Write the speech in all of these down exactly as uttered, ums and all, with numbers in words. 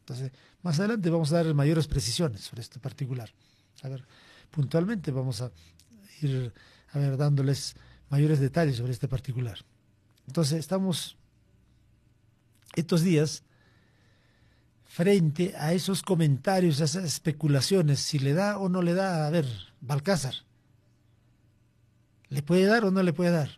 Entonces, más adelante vamos a dar mayores precisiones sobre este particular. A ver, puntualmente vamos a ir a ver, dándoles mayores detalles sobre este particular. Entonces, estamos estos días frente a esos comentarios, a esas especulaciones, si le da o no le da, a ver, Balcázar. ¿Le puede dar o no le puede dar?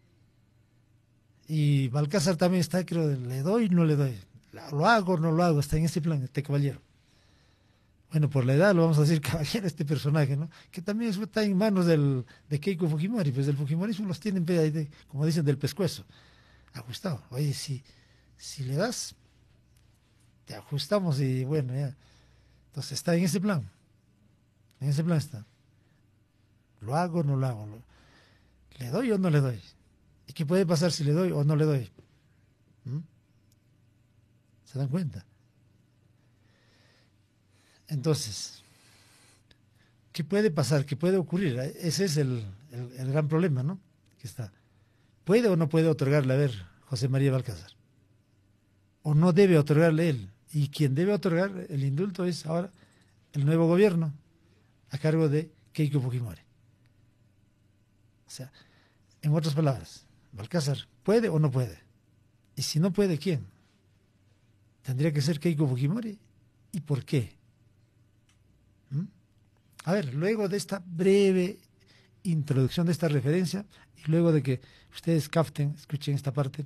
Y Balcázar también está, creo, le doy o no le doy. Lo hago o no lo hago, está en ese plan, este caballero. Bueno, por la edad lo vamos a decir caballero, este personaje, ¿no? Que también está en manos del, de Keiko Fujimori, pues del Fujimorismo los tienen, de, como dicen, del pescuezo, ajustado. Oye, si, si le das, te ajustamos y bueno, ya. Entonces está en ese plan, en ese plan está. ¿Lo hago o no lo hago? ¿Le doy o no le doy? ¿Y qué puede pasar si le doy o no le doy? ¿Mm? ¿Se dan cuenta? Entonces, ¿qué puede pasar? ¿Qué puede ocurrir? Ese es el, el, el gran problema, ¿no? Que está. ¿Puede o no puede otorgarle, a ver, José María Balcázar? ¿O no debe otorgarle él? Y quien debe otorgar el indulto es ahora el nuevo gobierno a cargo de Keiko Fujimori. O sea, en otras palabras, Balcázar, ¿puede o no puede? Y si no puede, ¿quién? ¿Tendría que ser Keiko Fujimori? ¿Y por qué? ¿Mm? A ver, luego de esta breve introducción, de esta referencia, y luego de que ustedes capten, escuchen esta parte,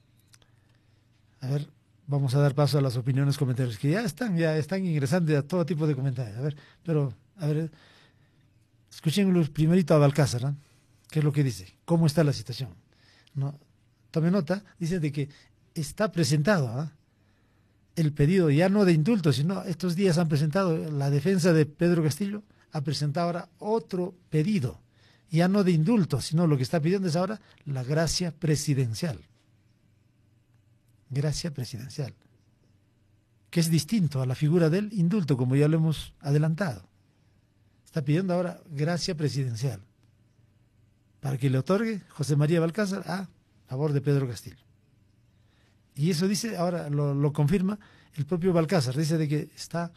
a ver, vamos a dar paso a las opiniones, comentarios, que ya están, ya están ingresando a todo tipo de comentarios. A ver, pero, a ver, escuchen primerito a Balcázar, ¿no? ¿Qué es lo que dice? ¿Cómo está la situación? No, tome nota, dice de que está presentado, ¿eh? el pedido ya no de indulto, sino estos días han presentado, la defensa de Pedro Castillo ha presentado ahora otro pedido, ya no de indulto, sino lo que está pidiendo es ahora la gracia presidencial. Gracia presidencial, que es distinto a la figura del indulto, como ya lo hemos adelantado. Está pidiendo ahora gracia presidencial, para que le otorgue José María Balcázar a favor de Pedro Castillo. Y eso dice, ahora lo, lo confirma el propio Balcázar, dice de que está,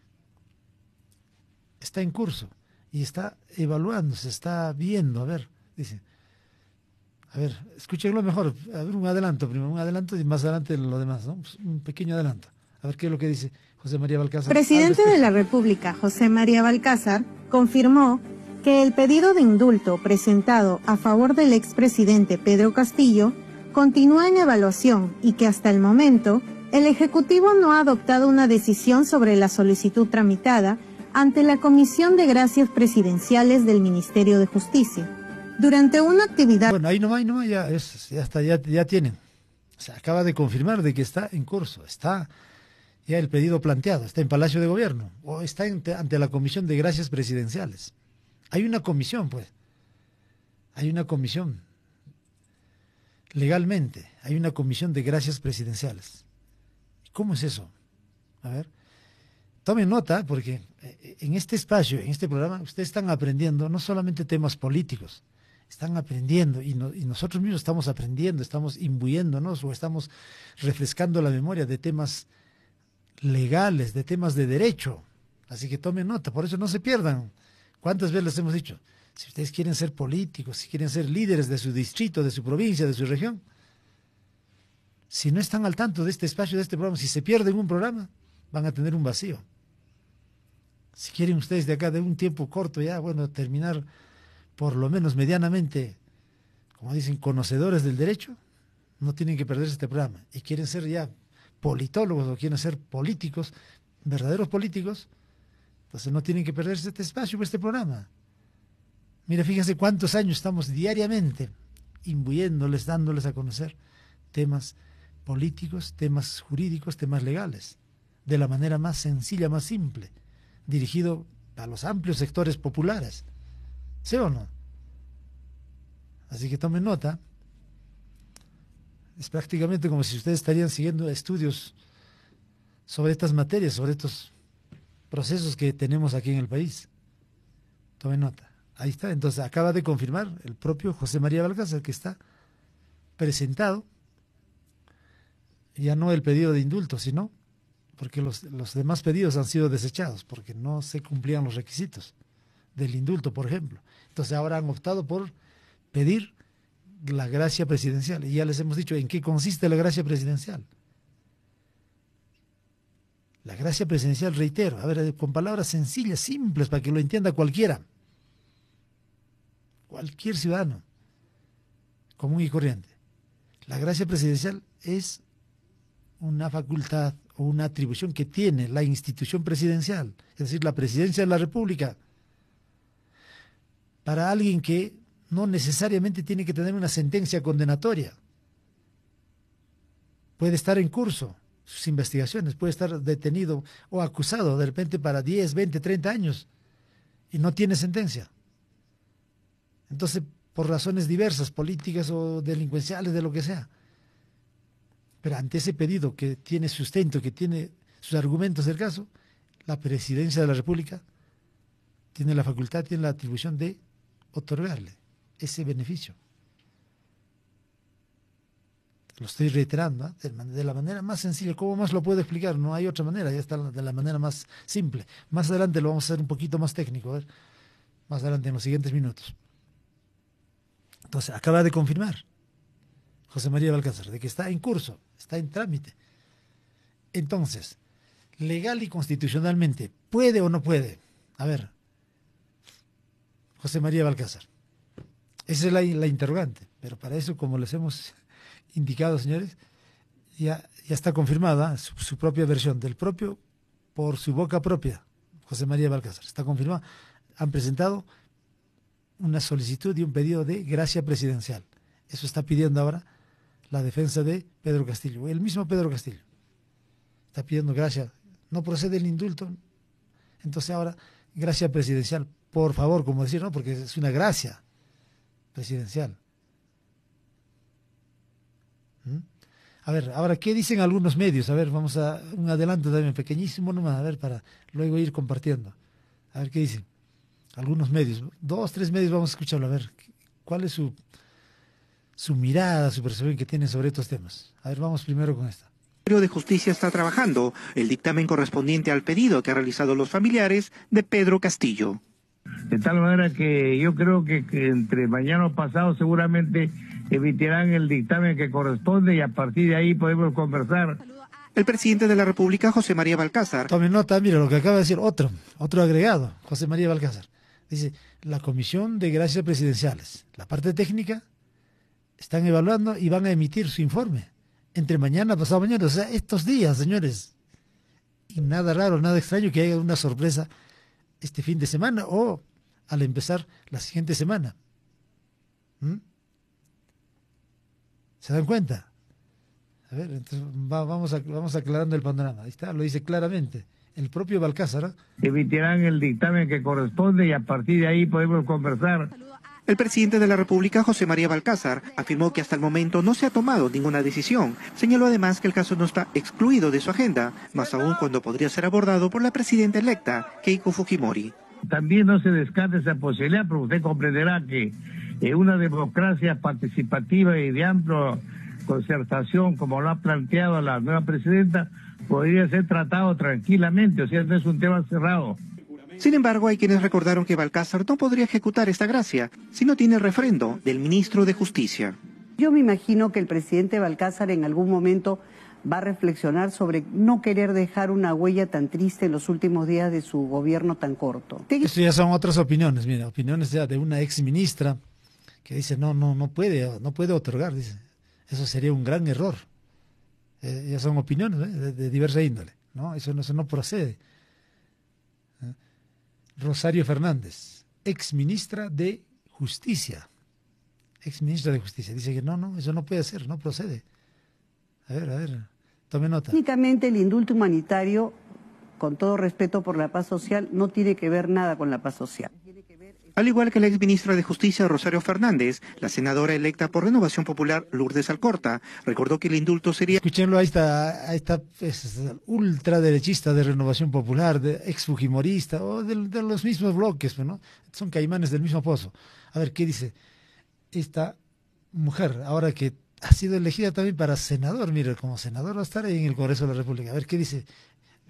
está en curso y está evaluando, se está viendo, a ver, dice, a ver, escúchenlo mejor, a ver, un adelanto primero, un adelanto y más adelante lo demás, ¿no? Un pequeño adelanto, a ver qué es lo que dice José María Balcázar. Presidente de la República, José María Balcázar, confirmó que el pedido de indulto presentado a favor del expresidente Pedro Castillo continúa en evaluación y que hasta el momento el Ejecutivo no ha adoptado una decisión sobre la solicitud tramitada ante la Comisión de Gracias Presidenciales del Ministerio de Justicia. Durante una actividad... Bueno, ahí nomás, ahí nomás ya, es, ya, está, ya, ya tienen. Se acaba de confirmar de que está en curso, está ya el pedido planteado, está en Palacio de Gobierno o está en, ante la Comisión de Gracias Presidenciales. Hay una comisión, pues, hay una comisión. Legalmente, hay una comisión de gracias presidenciales. ¿Cómo es eso? A ver, tomen nota, porque en este espacio, en este programa, ustedes están aprendiendo no solamente temas políticos, están aprendiendo y, no, y nosotros mismos estamos aprendiendo, estamos imbuyéndonos o estamos refrescando la memoria de temas legales, de temas de derecho. Así que tomen nota, por eso no se pierdan. ¿Cuántas veces les hemos dicho? Si ustedes quieren ser políticos, si quieren ser líderes de su distrito, de su provincia, de su región, si no están al tanto de este espacio, de este programa, si se pierden un programa, van a tener un vacío. Si quieren ustedes de acá, de un tiempo corto ya, bueno, terminar por lo menos medianamente, como dicen, conocedores del derecho, no tienen que perderse este programa. Y quieren ser ya politólogos o quieren ser políticos, verdaderos políticos, entonces no tienen que perderse este espacio, este programa. Mira, fíjense cuántos años estamos diariamente imbuyéndoles, dándoles a conocer temas políticos, temas jurídicos, temas legales, de la manera más sencilla, más simple, dirigido a los amplios sectores populares. ¿Sí o no? Así que tomen nota. Es prácticamente como si ustedes estarían siguiendo estudios sobre estas materias, sobre estos procesos que tenemos aquí en el país. Tomen nota. Ahí está, entonces acaba de confirmar el propio José María Balcázar que está presentado ya no el pedido de indulto, sino porque los, los demás pedidos han sido desechados, porque no se cumplían los requisitos del indulto, por ejemplo. Entonces ahora han optado por pedir la gracia presidencial, y ya les hemos dicho en qué consiste la gracia presidencial. La gracia presidencial, reitero, a ver, con palabras sencillas, simples, para que lo entienda cualquiera, cualquier ciudadano común y corriente. La gracia presidencial es una facultad o una atribución que tiene la institución presidencial, es decir, la presidencia de la República, para alguien que no necesariamente tiene que tener una sentencia condenatoria. Puede estar en curso sus investigaciones, puede estar detenido o acusado de repente para diez, veinte, treinta años y no tiene sentencia. Entonces, por razones diversas, políticas o delincuenciales, de lo que sea. Pero ante ese pedido que tiene sustento, que tiene sus argumentos del caso, la Presidencia de la República tiene la facultad, tiene la atribución de otorgarle ese beneficio. Lo estoy reiterando, ¿eh? de la manera más sencilla. ¿Cómo más lo puedo explicar? No hay otra manera, ya está de la manera más simple. Más adelante lo vamos a hacer un poquito más técnico, a ver, más adelante en los siguientes minutos. Entonces, acaba de confirmar José María Balcázar de que está en curso, está en trámite. Entonces, legal y constitucionalmente, ¿puede o no puede? A ver, José María Balcázar, esa es la, la interrogante, pero para eso, como les hemos indicado, señores, ya, ya está confirmada su, su propia versión, del propio, por su boca propia, José María Balcázar, está confirmada. Han presentado una solicitud y un pedido de gracia presidencial. Eso está pidiendo ahora la defensa de Pedro Castillo, el mismo Pedro Castillo. Está pidiendo gracia, no procede el indulto, entonces ahora gracia presidencial, por favor, como decir, ¿no? Porque es una gracia presidencial. ¿Mm? A ver, ahora, ¿qué dicen algunos medios? A ver, vamos a un adelanto también, pequeñísimo nomás, a ver, para luego ir compartiendo. A ver qué dicen algunos medios, dos, tres medios, vamos a escucharlo, a ver, ¿cuál es su, su mirada, su percepción que tienen sobre estos temas? A ver, vamos primero con esta. El Ministerio de Justicia está trabajando el dictamen correspondiente al pedido que han realizado los familiares de Pedro Castillo. De tal manera que yo creo que, que entre mañana o pasado seguramente emitirán el dictamen que corresponde y a partir de ahí podemos conversar. El presidente de la República, José María Balcázar. Tomen nota, mira lo que acaba de decir otro, otro agregado, José María Balcázar. Dice, la Comisión de Gracias Presidenciales, la parte técnica, están evaluando y van a emitir su informe entre mañana, pasado mañana, o sea, estos días, señores. Y nada raro, nada extraño que haya una sorpresa este fin de semana o al empezar la siguiente semana. ¿Mm? ¿Se dan cuenta? A ver, entonces va, vamos, a, vamos aclarando el panorama. Ahí está, lo dice claramente. El propio Balcázar, ¿eh? Emitirán el dictamen que corresponde y a partir de ahí podemos conversar. El presidente de la República, José María Balcázar, afirmó que hasta el momento no se ha tomado ninguna decisión. Señaló además que el caso no está excluido de su agenda, más aún cuando podría ser abordado por la presidenta electa, Keiko Fujimori. También no se descarta esa posibilidad, pero usted comprenderá que eh, una democracia participativa y de amplia concertación, como lo ha planteado la nueva presidenta, podría ser tratado tranquilamente, o sea, no es un tema cerrado. Sin embargo, hay quienes recordaron que Balcázar no podría ejecutar esta gracia si no tiene el refrendo del ministro de Justicia. Yo me imagino que el presidente Balcázar en algún momento va a reflexionar sobre no querer dejar una huella tan triste en los últimos días de su gobierno tan corto. Esto ya son otras opiniones, mira, opiniones ya de una ex ministra que dice no, no, no puede, no puede otorgar, dice. Eso sería un gran error. Eh, ya son opiniones, ¿eh? de, de diversa índole, ¿no? Eso no, eso no procede. ¿Eh? Rosario Fernández, ex ministra de Justicia, ex ministra de Justicia, dice que no, no, eso no puede ser, no procede. A ver, a ver, tome nota. Técnicamente el indulto humanitario, con todo respeto por la paz social, no tiene que ver nada con la paz social. Al igual que la exministra de Justicia, Rosario Fernández, la senadora electa por Renovación Popular, Lourdes Alcorta, recordó que el indulto sería... Escúchenlo, ahí está, ahí está es, ultraderechista de Renovación Popular, de ex fujimorista, o de, de los mismos bloques, ¿no? Son caimanes del mismo pozo. A ver, ¿qué dice esta mujer, ahora que ha sido elegida también para senador? Mire, como senador va a estar en el Congreso de la República. A ver, ¿qué dice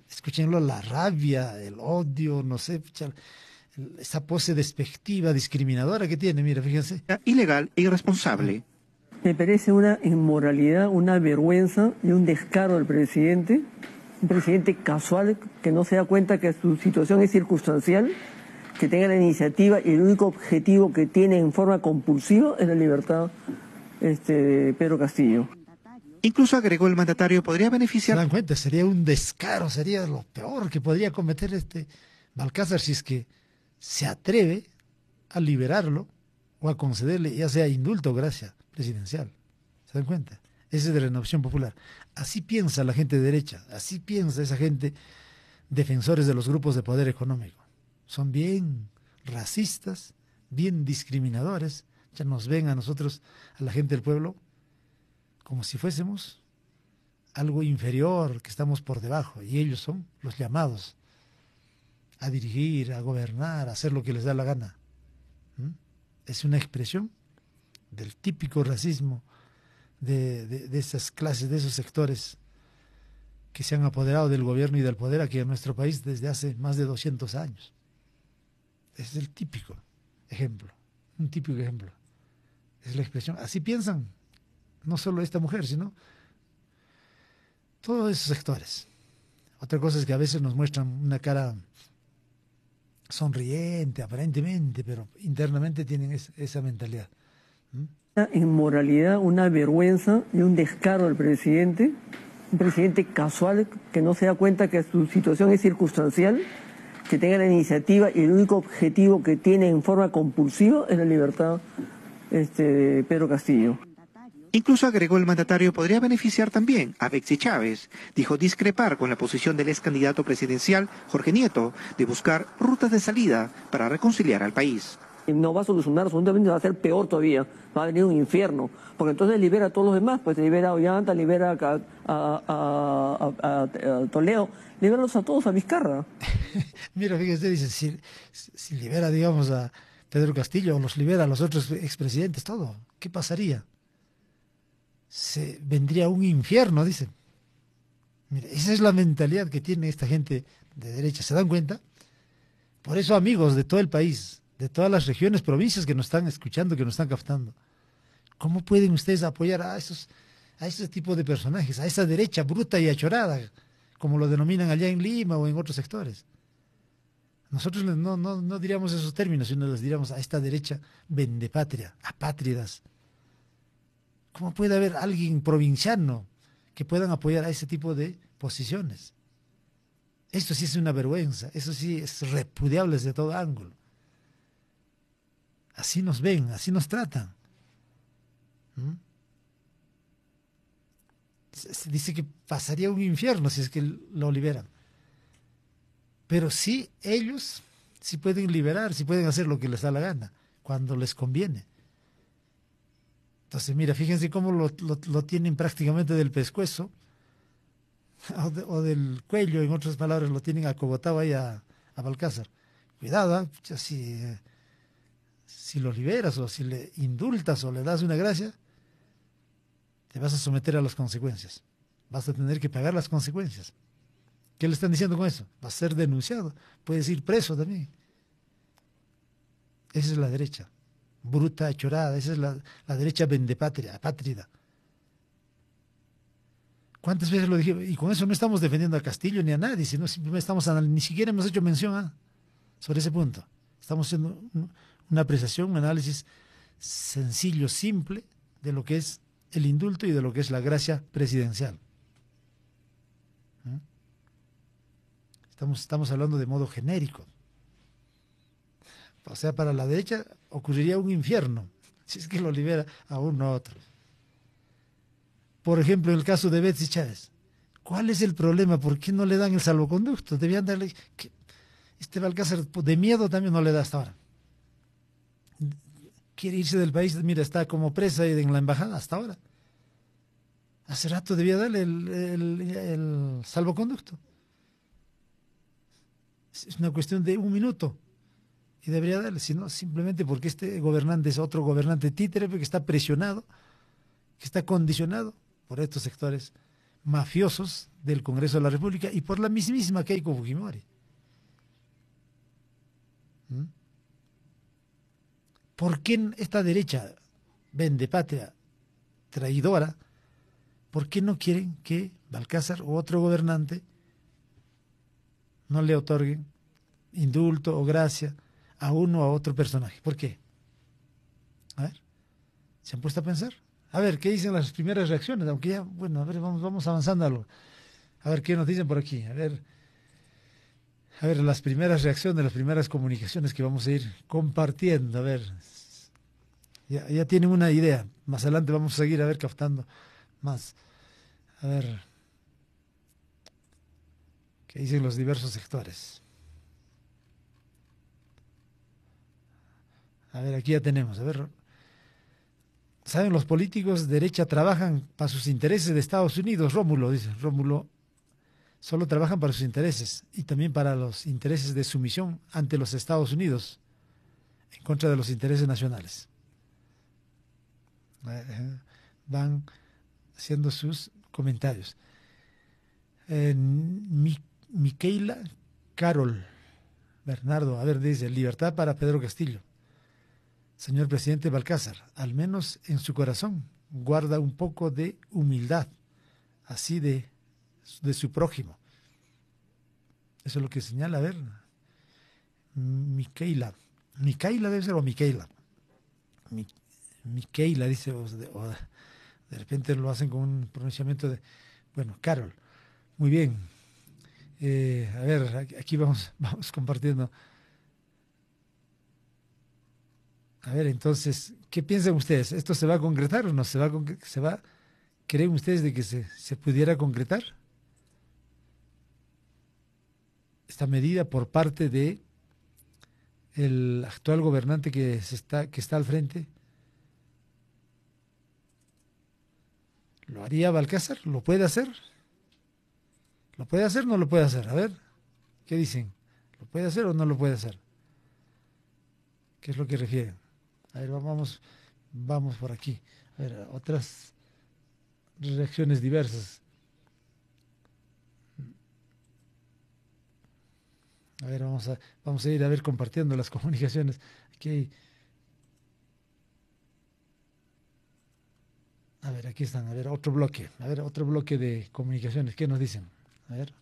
Escúchenlo, la rabia, el odio, no sé, esa pose despectiva, discriminadora que tiene, mira, fíjense. Ilegal e irresponsable. Me parece una inmoralidad, una vergüenza y un descaro del presidente, un presidente casual que no se da cuenta que su situación es circunstancial, que tenga la iniciativa y el único objetivo que tiene en forma compulsiva es la libertad este, de Pedro Castillo. Incluso agregó el mandatario podría beneficiar... ¿Se dan cuenta? Sería un descaro, sería lo peor que podría cometer este Balcázar si es que se atreve a liberarlo o a concederle ya sea indulto o gracia presidencial. ¿Se dan cuenta? Ese es de Renovación Popular. Así piensa la gente de derecha, así piensa esa gente defensores de los grupos de poder económico. Son bien racistas, bien discriminadores. Ya nos ven a nosotros, a la gente del pueblo, como si fuésemos algo inferior, que estamos por debajo, y ellos son los llamados a dirigir, a gobernar, a hacer lo que les da la gana. ¿Mm? Es una expresión del típico racismo de, de, de esas clases, de esos sectores que se han apoderado del gobierno y del poder aquí en nuestro país desde hace más de doscientos años. Es el típico ejemplo, un típico ejemplo. Es la expresión, así piensan, no solo esta mujer, sino todos esos sectores. Otra cosa es que a veces nos muestran una cara sonriente, aparentemente, pero internamente tienen es, esa mentalidad. ¿Mm? Una inmoralidad, una vergüenza y un descaro del presidente, un presidente casual que no se da cuenta que su situación es circunstancial, que tenga la iniciativa y el único objetivo que tiene en forma compulsiva es la libertad este, de Pedro Castillo. Incluso agregó el mandatario podría beneficiar también a Betsy Chávez. Dijo discrepar con la posición del ex candidato presidencial Jorge Nieto de buscar rutas de salida para reconciliar al país. No va a solucionar, absolutamente va a ser peor todavía, va a venir un infierno, porque entonces libera a todos los demás, pues libera a Ollanta, libera a, a, a, a, a Toledo, libéralos a todos, a Vizcarra. Mira, fíjese, dice, si, si libera, digamos, a Pedro Castillo o los libera a los otros expresidentes, todo, ¿qué pasaría? Se vendría un infierno, dicen. Mira, esa es la mentalidad que tiene esta gente de derecha, ¿se dan cuenta? Por eso, amigos de todo el país, de todas las regiones, provincias que nos están escuchando, que nos están captando, ¿cómo pueden ustedes apoyar a esos, a ese tipo de personajes, a esa derecha bruta y achorada, como lo denominan allá en Lima o en otros sectores? Nosotros no, no, no diríamos esos términos, sino les diríamos a esta derecha vendepatria, apátridas. ¿Cómo puede haber alguien provinciano que puedan apoyar a ese tipo de posiciones? Esto sí es una vergüenza, eso sí es repudiable desde todo ángulo. Así nos ven, así nos tratan. ¿Mm? Se dice que pasaría un infierno si es que lo liberan. Pero sí, ellos sí pueden liberar, sí pueden hacer lo que les da la gana, cuando les conviene. Entonces, mira, fíjense cómo lo, lo, lo tienen prácticamente del pescuezo o, de, o del cuello, en otras palabras, lo tienen acogotado ahí a, a Balcázar. Cuidado, ¿eh? si, eh, si lo liberas o si le indultas o le das una gracia, te vas a someter a las consecuencias. Vas a tener que pagar las consecuencias. ¿Qué le están diciendo con eso? Va a ser denunciado, puedes ir preso también. Esa es la derecha. Bruta, chorada, esa es la, la derecha vendepatria, apátrida. ¿Cuántas veces lo dije? Y con eso no estamos defendiendo a Castillo ni a nadie, sino simplemente estamos, ni siquiera hemos hecho mención ¿eh? sobre ese punto. Estamos haciendo una apreciación, un análisis sencillo, simple, de lo que es el indulto y de lo que es la gracia presidencial. ¿Mm? Estamos, estamos hablando de modo genérico. O sea, para la derecha ocurriría un infierno, si es que lo libera a uno a otro. Por ejemplo, en el caso de Betsy Chávez, ¿cuál es el problema? ¿Por qué no le dan el salvoconducto? Debían darle... ¿Qué? Este Balcázar de miedo también no le da hasta ahora. Quiere irse del país, mira, está como presa en la embajada hasta ahora. Hace rato debía darle el, el, el salvoconducto. Es una cuestión de un minuto. Y debería darle, sino simplemente porque este gobernante es otro gobernante títere, porque está presionado, que está condicionado por estos sectores mafiosos del Congreso de la República y por la mismísima Keiko Fujimori. ¿Mm? ¿Por qué esta derecha vendepatria, traidora, por qué no quieren que Balcázar u otro gobernante no le otorguen indulto o gracia a uno o a otro personaje? ¿Por qué? A ver, ¿se han puesto a pensar? A ver, ¿qué dicen las primeras reacciones? Aunque ya, bueno, a ver, vamos, vamos avanzando algo. A ver, ¿qué nos dicen por aquí? A ver, a ver, las primeras reacciones, las primeras comunicaciones que vamos a ir compartiendo. A ver, ya, ya tienen una idea. Más adelante vamos a seguir, a ver, captando más. A ver, ¿qué dicen los diversos sectores? A ver, aquí ya tenemos, a ver. ¿Saben? Los políticos de derecha trabajan para sus intereses de Estados Unidos. Rómulo, dice, Rómulo, solo trabajan para sus intereses y también para los intereses de sumisión ante los Estados Unidos en contra de los intereses nacionales. Eh, van haciendo sus comentarios. Eh, Mi, Miquela Carol Bernardo, a ver, dice, libertad para Pedro Castillo. Señor presidente Balcázar, al menos en su corazón, guarda un poco de humildad, así de, de su prójimo. Eso es lo que señala, a ver, Miquela, Miquela debe ser, o Miquela, Mi, Miquela dice, o de, o de repente lo hacen con un pronunciamiento de, bueno, Carol, muy bien. Eh, a ver, aquí vamos, vamos compartiendo. A ver, entonces, ¿qué piensan ustedes? ¿Esto se va a concretar o no se va a concretar? ¿Se va, ¿Creen ustedes de que se, se pudiera concretar esta medida por parte de el actual gobernante que se está, que está al frente? ¿Lo haría Balcázar? ¿Lo puede hacer? ¿Lo puede hacer o no lo puede hacer? A ver, ¿qué dicen? ¿Lo puede hacer o no lo puede hacer? ¿Qué es lo que refieren? A ver, vamos, vamos por aquí. A ver, otras reacciones diversas. A ver, vamos a, vamos a ir a ver compartiendo las comunicaciones. Aquí hay, a ver, aquí están. A ver, otro bloque. A ver, otro bloque de comunicaciones. ¿Qué nos dicen? A ver.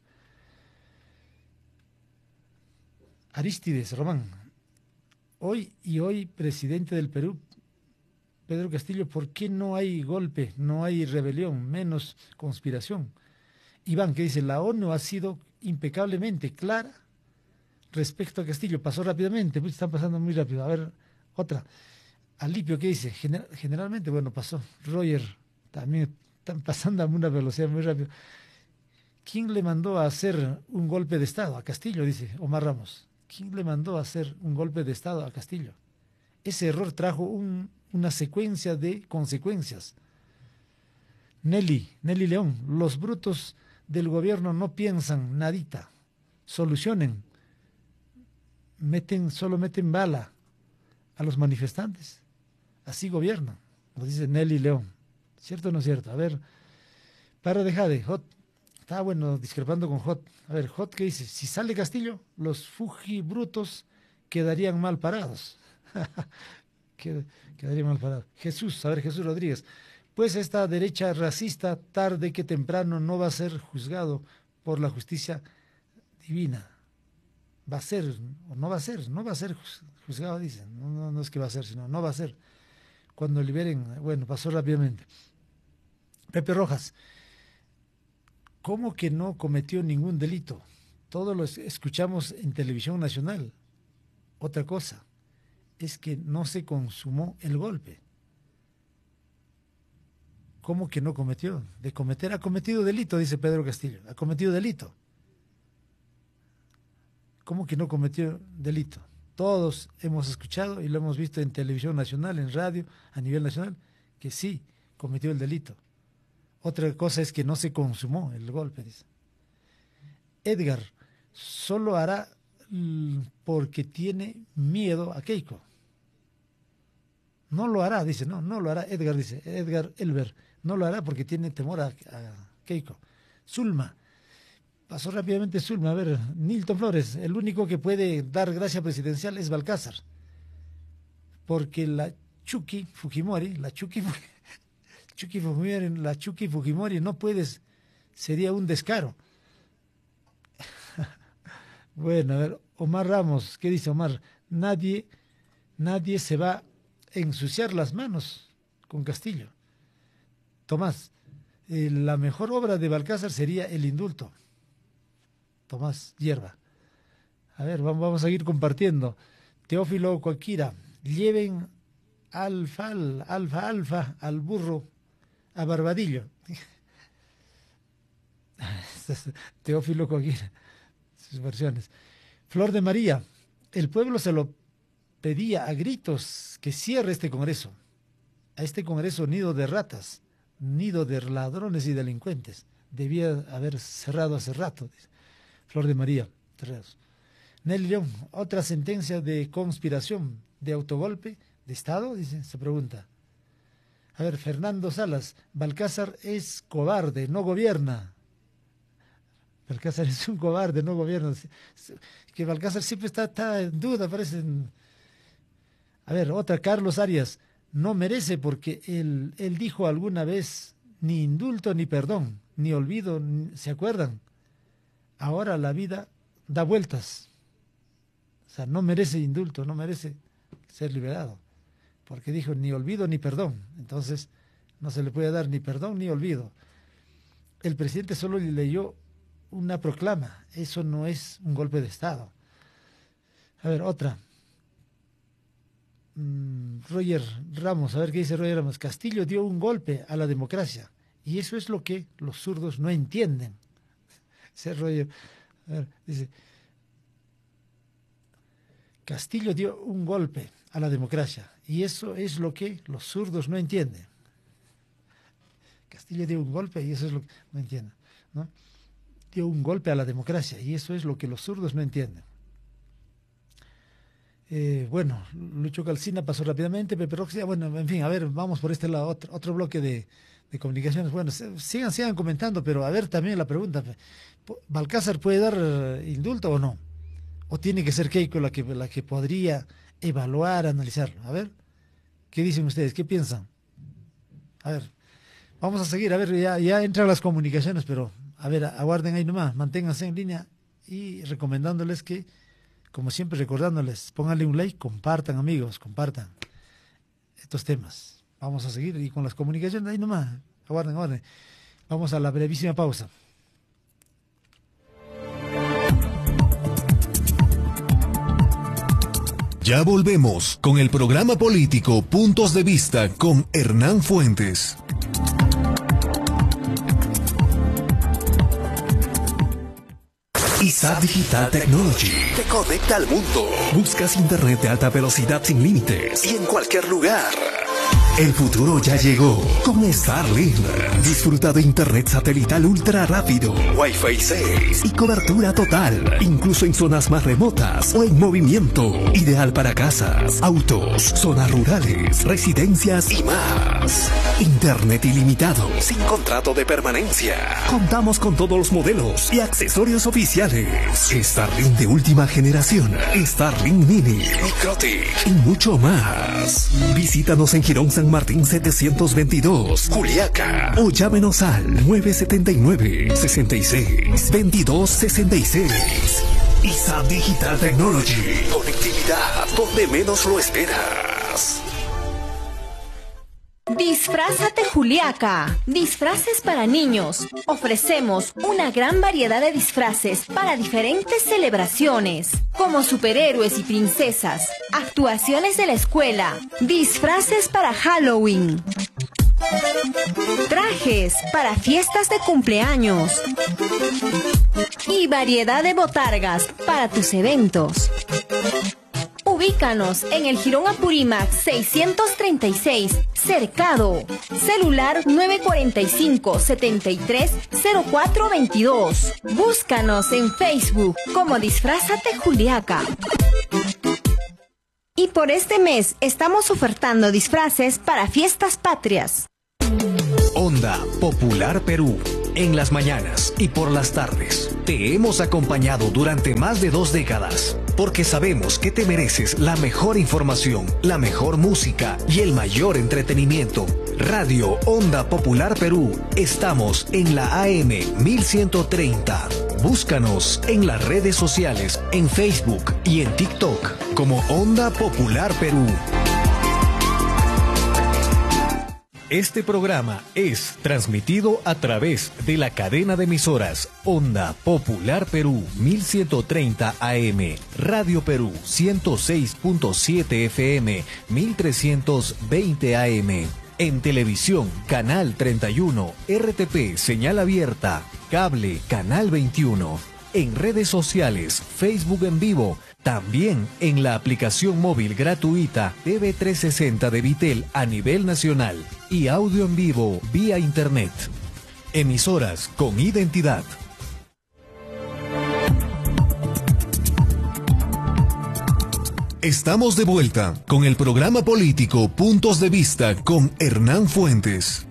Arístides, Román. Hoy y hoy, presidente del Perú, Pedro Castillo, ¿por qué no hay golpe, no hay rebelión, menos conspiración? Iván, que dice, la ONU ha sido impecablemente clara respecto a Castillo. Pasó rápidamente, pues están pasando muy rápido. A ver, otra. Alipio, ¿qué dice? General, generalmente, bueno, pasó. Roger, también están pasando a una velocidad muy rápida. ¿Quién le mandó a hacer un golpe de Estado? A Castillo, dice Omar Ramos. ¿Quién le mandó a hacer un golpe de Estado a Castillo? Ese error trajo un, una secuencia de consecuencias. Nelly, Nelly León, los brutos del gobierno no piensan nadita, solucionen, meten, solo meten bala a los manifestantes. Así gobiernan, nos dice Nelly León. ¿Cierto o no es cierto? A ver, para dejar de Hot. Está bueno, discrepando con Hot. A ver, Hot, ¿qué dice? Si sale Castillo, los fujibrutos quedarían mal parados. Quedarían mal parados. Jesús, a ver, Jesús Rodríguez. Pues esta derecha racista, tarde que temprano, no va a ser juzgado por la justicia divina. Va a ser, o no va a ser, no va a ser juzgado, dicen. No, no, no es que va a ser, sino no va a ser. Cuando liberen, bueno, pasó rápidamente. Pepe Rojas. ¿Cómo que no cometió ningún delito? Todo lo escuchamos en televisión nacional. Otra cosa es que no se consumó el golpe. ¿Cómo que no cometió? De cometer, ha cometido delito, dice Pedro Castillo. Ha cometido delito. ¿Cómo que no cometió delito? Todos hemos escuchado y lo hemos visto en televisión nacional, en radio, a nivel nacional, que sí cometió el delito. Otra cosa es que no se consumó el golpe, dice. Edgar, solo hará porque tiene miedo a Keiko. No lo hará, dice, no, no lo hará. Edgar dice, Edgar Elber, no lo hará porque tiene temor a, a Keiko. Zulma. Pasó rápidamente Zulma. A ver, Nilton Flores, el único que puede dar gracia presidencial es Balcázar. Porque la Chucky Fujimori, la Chucky, Chucky Fujimori, la Chucky Fujimori no puedes, sería un descaro. Bueno, a ver, Omar Ramos, ¿qué dice Omar? Nadie, nadie se va a ensuciar las manos con Castillo. Tomás, eh, la mejor obra de Balcázar sería el indulto. Tomás Hierba. A ver, vamos, vamos a seguir compartiendo. Teófilo Coquira, lleven alfa, alfa, alfa, al burro, a Barbadillo. Teófilo Coquira, sus versiones. Flor de María, el pueblo se lo pedía a gritos que cierre este Congreso. A este Congreso nido de ratas, nido de ladrones y delincuentes. Debía haber cerrado hace rato. Flor de María, Terreros. Nelly León, otra sentencia de conspiración, de autogolpe, de Estado, dice, se pregunta. A ver, Fernando Salas, Balcázar es cobarde, no gobierna. Balcázar es un cobarde, no gobierna. Que Balcázar siempre está, está en duda, parece. A ver, otra, Carlos Arias, no merece porque él, él dijo alguna vez ni indulto ni perdón, ni olvido, ni, ¿se acuerdan? Ahora la vida da vueltas. O sea, no merece indulto, no merece ser liberado. Porque dijo ni olvido ni perdón. Entonces, no se le puede dar ni perdón ni olvido. El presidente solo le leyó una proclama. Eso no es un golpe de Estado. A ver, otra. Mm, Roger Ramos, a ver qué dice Roger Ramos. Castillo dio un golpe a la democracia. Y eso es lo que los zurdos no entienden. Ese Roger, a ver, dice, Castillo dio un golpe a la democracia. Y eso es lo que los zurdos no entienden. Castillo dio un golpe y eso es lo que no entienden, ¿no? Dio un golpe a la democracia y eso es lo que los zurdos no entienden. Eh, bueno, Lucho Calcina pasó rápidamente, Pepe Roxia, bueno, en fin, a ver, vamos por este lado, otro, otro bloque de, de comunicaciones. Bueno, sigan, sigan comentando, pero a ver también la pregunta, ¿Balcázar puede dar indulto o no? ¿O tiene que ser Keiko la que, la que podría evaluar, analizarlo? A ver, ¿qué dicen ustedes? ¿Qué piensan? A ver, vamos a seguir, a ver, ya, ya entran las comunicaciones, pero a ver, aguarden ahí nomás, manténganse en línea y recomendándoles que, como siempre, recordándoles, pónganle un like, compartan, amigos, compartan estos temas. Vamos a seguir y con las comunicaciones ahí nomás, aguarden, aguarden. Vamos a la brevísima pausa. Ya volvemos con el programa político Puntos de Vista con Hernán Fuentes. I S A Digital Technology te conecta al mundo. Buscas internet de alta velocidad sin límites y en cualquier lugar. El futuro ya llegó con Starlink. Disfruta de internet satelital ultra rápido, Wi-Fi seis y cobertura total, incluso en zonas más remotas o en movimiento. Ideal para casas, autos, zonas rurales, residencias y más. Internet ilimitado, sin contrato de permanencia. Contamos con todos los modelos y accesorios oficiales. Starlink de última generación, Starlink Mini, Microtic y mucho más. Visítanos en Girón San Martín setecientos veintidós, Juliaca, o llámenos al nueve siete nueve, seis seis, veintidós sesenta y seis. I S A Digital Technology, conectividad donde menos lo esperas. Disfrázate Juliaca, disfraces para niños. Ofrecemos una gran variedad de disfraces para diferentes celebraciones, como superhéroes y princesas, actuaciones de la escuela, disfraces para Halloween, trajes para fiestas de cumpleaños y variedad de botargas para tus eventos. Ubícanos en el Jirón Apurímac seiscientos treinta y seis, Cercado. Celular nueve cuatro cinco, siete tres, cero cuatro dos dos. Búscanos en Facebook como Disfrázate Juliaca. Y por este mes estamos ofertando disfraces para fiestas patrias. Onda Popular Perú. En las mañanas y por las tardes, te hemos acompañado durante más de dos décadas, porque sabemos que te mereces la mejor información, la mejor música y el mayor entretenimiento. Radio Onda Popular Perú, estamos en la A M mil ciento treinta. Búscanos en las redes sociales, en Facebook y en TikTok como Onda Popular Perú. Este programa es transmitido a través de la cadena de emisoras Onda Popular Perú mil ciento treinta A M, Radio Perú ciento seis punto siete F M, mil trescientos veinte A M. En televisión, Canal treinta y uno, R T P, señal abierta, cable, Canal veintiuno. En redes sociales, Facebook en vivo, también en la aplicación móvil gratuita T V trescientos sesenta de Vitel a nivel nacional y audio en vivo vía internet. Emisoras con identidad. Estamos de vuelta con el programa político Puntos de Vista con Hernán Fuentes.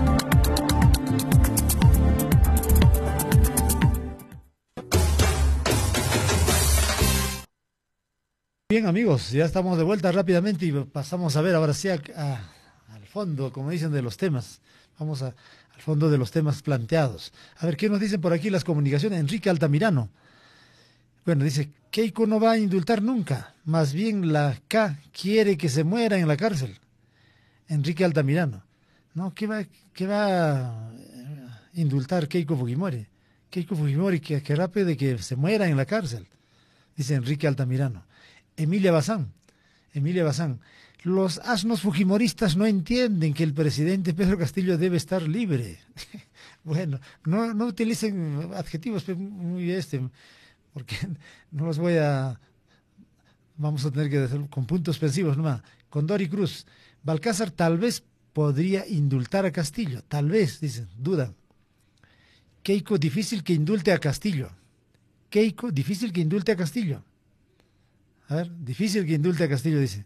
Bien, amigos, ya estamos de vuelta rápidamente y pasamos a ver ahora sí a, a, al fondo, como dicen, de los temas. Vamos a, al fondo de los temas planteados. A ver, ¿qué nos dicen por aquí las comunicaciones? Enrique Altamirano. Bueno, dice, Keiko no va a indultar nunca, más bien la K quiere que se muera en la cárcel. Enrique Altamirano. No, ¿qué va, qué va a indultar Keiko Fujimori? Keiko Fujimori que, que rápido de que se muera en la cárcel, dice Enrique Altamirano. Emilia Bazán, Emilia Bazán, los asnos fujimoristas no entienden que el presidente Pedro Castillo debe estar libre. Bueno, no, no utilicen adjetivos muy este, porque no los voy a, vamos a tener que decir con puntos suspensivos nomás. Con Dori Cruz, Balcázar tal vez podría indultar a Castillo, tal vez, dicen, dudan. Keiko, difícil que indulte a Castillo. Keiko, difícil que indulte a Castillo. A ver, difícil que indulte a Castillo, dice.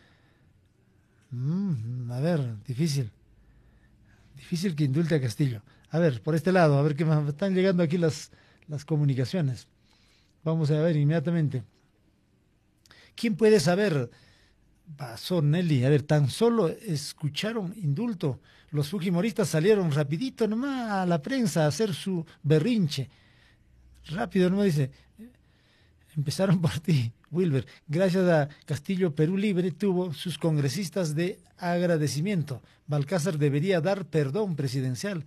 Mm, a ver, difícil. Difícil que indulte a Castillo. A ver, por este lado, a ver qué más. Están llegando aquí las, las comunicaciones. Vamos a ver inmediatamente. ¿Quién puede saber? Pasó Nelly. A ver, tan solo escucharon indulto. Los fujimoristas salieron rapidito nomás a la prensa a hacer su berrinche. Rápido nomás dice. Empezaron por ti, Wilber. Gracias a Castillo, Perú Libre tuvo sus congresistas de agradecimiento. Balcázar debería dar perdón presidencial.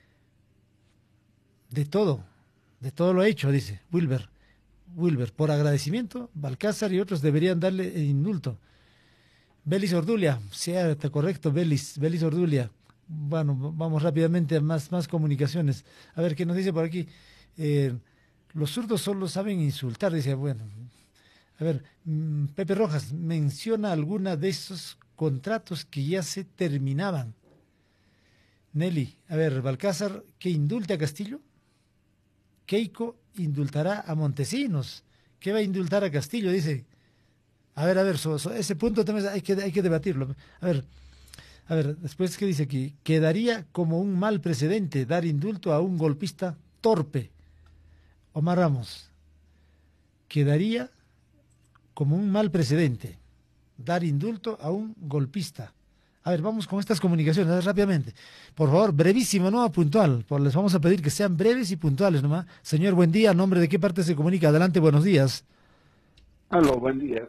De todo, de todo lo hecho, dice Wilber. Wilber, por agradecimiento, Balcázar y otros deberían darle el indulto. Belis Ordulia, cierto, correcto, Belis, Belis Ordulia. Bueno, vamos rápidamente a más, más comunicaciones. A ver qué nos dice por aquí. Eh, Los zurdos solo saben insultar, dice, bueno, a ver, Pepe Rojas, menciona alguna de esos contratos que ya se terminaban. Nelly, a ver, Balcázar, ¿que indulte a Castillo? Keiko indultará a Montesinos. ¿Qué va a indultar a Castillo? Dice, a ver, a ver, so, so, ese punto también hay que, hay que debatirlo. A ver, a ver, después, ¿qué dice aquí? Quedaría como un mal precedente dar indulto a un golpista torpe. Omar Ramos, quedaría como un mal precedente dar indulto a un golpista. A ver, vamos con estas comunicaciones rápidamente. Por favor, brevísimo, no puntual. Por, les vamos a pedir que sean breves y puntuales nomás. Señor, buen día. ¿A nombre de qué parte se comunica? Adelante, buenos días. Aló, buen día.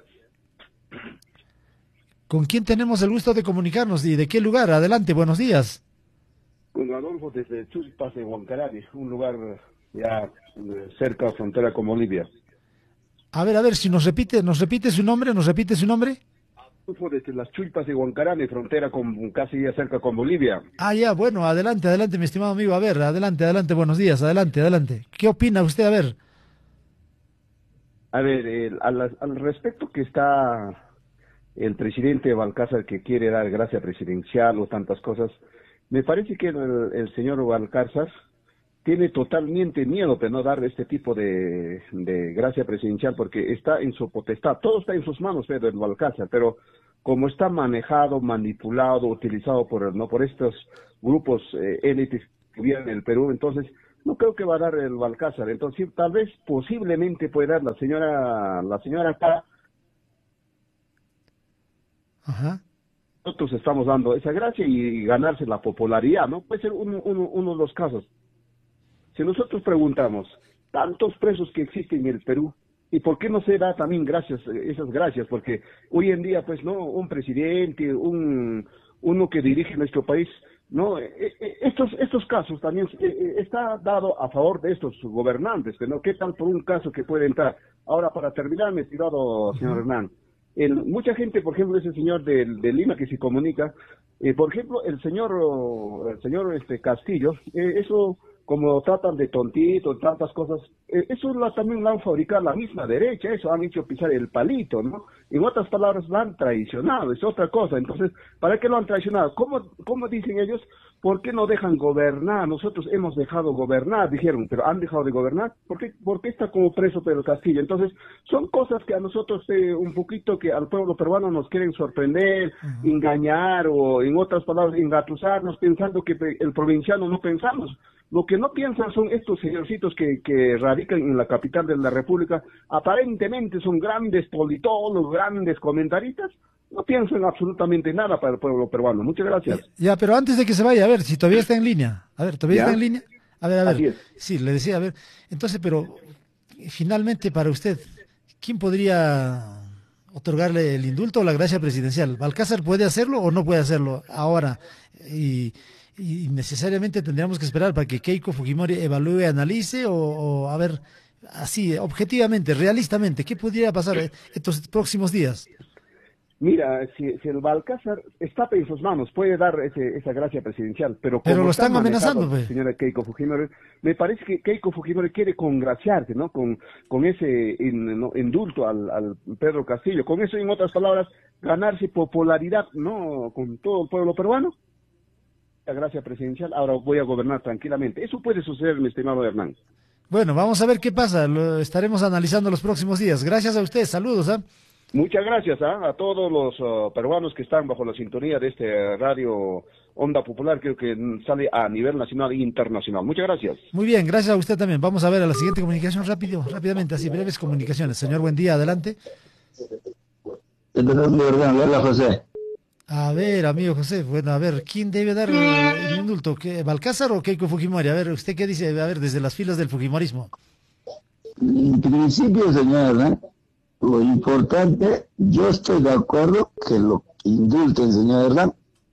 ¿Con quién tenemos el gusto de comunicarnos y de qué lugar? Adelante, buenos días. Con Adolfo desde Chuspas, en Huancarari, un lugar ya cerca de la frontera con Bolivia. A ver, a ver, si nos repite, nos repite su nombre, nos repite su nombre. Desde las Chulpas de Huancarani, frontera con casi ya cerca con Bolivia. Ah, ya, bueno, adelante, adelante, mi estimado amigo. A ver, adelante, adelante, buenos días, adelante, adelante. ¿Qué opina usted? A ver. A ver, el, al, al respecto que está el presidente Balcázar que quiere dar gracia presidencial o tantas cosas, me parece que el, el señor Balcázar tiene totalmente miedo de no dar este tipo de, de gracia presidencial porque está en su potestad, todo está en sus manos, Pedro, el Balcázar, pero como está manejado, manipulado, utilizado por, no por estos grupos eh, élites que viven en el Perú, entonces no creo que va a dar el Balcázar. Entonces tal vez posiblemente puede dar la señora, la señora acá. Ajá. Nosotros estamos dando esa gracia y ganarse la popularidad, ¿no? Puede ser uno, uno, uno de los casos. Si nosotros preguntamos, tantos presos que existen en el Perú, ¿y por qué no se da también gracias, esas gracias? Porque hoy en día, pues, no, un presidente, un uno que dirige nuestro país, no, estos estos casos también está dado a favor de estos gobernantes, que no, ¿qué tal por un caso que puede entrar? Ahora, para terminar, mi estimado señor uh-huh. Hernán, el, mucha gente, por ejemplo, ese señor de, de Lima que se comunica, eh, por ejemplo, el señor el señor este Castillo, eh, eso como tratan de tontito, tantas cosas, eh, eso la, también lo han fabricado la misma derecha, eso han hecho pisar el palito, ¿no? En otras palabras, lo han traicionado, es otra cosa. Entonces, ¿para qué lo han traicionado? ¿Cómo, cómo dicen ellos? ¿Por qué no dejan gobernar? Nosotros hemos dejado gobernar, dijeron, pero ¿han dejado de gobernar? ¿Por qué, por qué está como preso Pedro Castillo? Entonces, son cosas que a nosotros, eh, un poquito, que al pueblo peruano nos quieren sorprender, uh-huh. engañar, o en otras palabras, engatusarnos, pensando que el provinciano no pensamos. Lo que no piensan son estos señorcitos que, que radican en la capital de la República, aparentemente son grandes politólogos, grandes comentaristas, no piensan absolutamente nada para el pueblo peruano. Muchas gracias. Ya, pero antes de que se vaya, a ver, si todavía está en línea. A ver, ¿todavía ¿Ya? está en línea? A ver, a ver. Así es. Sí, le decía, a ver. Entonces, pero finalmente para usted, ¿quién podría otorgarle el indulto o la gracia presidencial? ¿Balcázar puede hacerlo o no puede hacerlo ahora? Y... y necesariamente tendríamos que esperar para que Keiko Fujimori evalúe, analice o, o a ver, así, objetivamente, realistamente, ¿qué podría pasar estos próximos días? Mira, si, si el Balcázar está en sus manos, puede dar ese, esa gracia presidencial, pero como pero lo están amenazando, pues. Señora Keiko Fujimori, me parece que Keiko Fujimori quiere congraciarse, ¿no? Con, con ese in, no, indulto al, al Pedro Castillo, con eso, en otras palabras, ganarse popularidad, ¿no? Con todo el pueblo peruano. La gracia presidencial, ahora voy a gobernar tranquilamente. Eso puede suceder, mi estimado Hernán. Bueno, vamos a ver qué pasa, lo estaremos analizando los próximos días. Gracias a usted, saludos. ¿eh? Muchas gracias ¿eh? a todos los uh, peruanos que están bajo la sintonía de este radio Onda Popular, creo que sale a nivel nacional e internacional. Muchas gracias. Muy bien, gracias a usted también. Vamos a ver a la siguiente comunicación rápido, rápidamente, así breves comunicaciones. Señor, buen día, adelante. Hola, José. A ver, amigo José, bueno, a ver, ¿quién debe dar el indulto? ¿Qué, ¿Balcázar o Keiko Fujimori? A ver, ¿usted qué dice? A ver, desde las filas del Fujimorismo. En principio, señor, ¿eh? Lo importante, yo estoy de acuerdo que lo indulten, señor Hernán.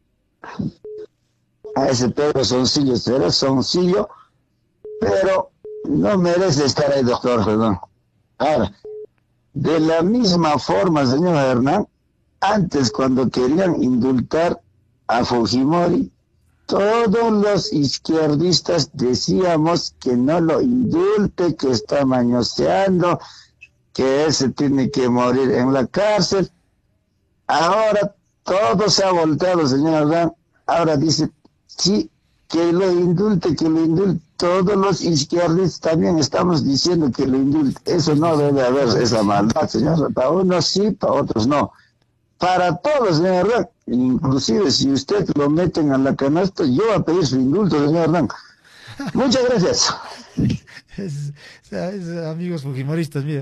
A ese Pedro Soncillo será Soncillo, pero no merece estar ahí, doctor Hernán. Ahora, de la misma forma, señor Hernán, antes, cuando querían indultar a Fujimori, todos los izquierdistas decíamos que no lo indulte, que está mañoseando, que ese tiene que morir en la cárcel. Ahora todo se ha volteado, señor Hernán. Ahora dice, sí, que lo indulte, que lo indulte. Todos los izquierdistas también estamos diciendo que lo indulte. Eso no debe haber esa maldad, señor. Para unos sí, para otros no. Para todos, señor Hernán. Inclusive si usted lo meten a la canasta, yo voy a pedir su indulto, señor Hernán. Muchas gracias. Es, es, amigos fujimoristas, mira.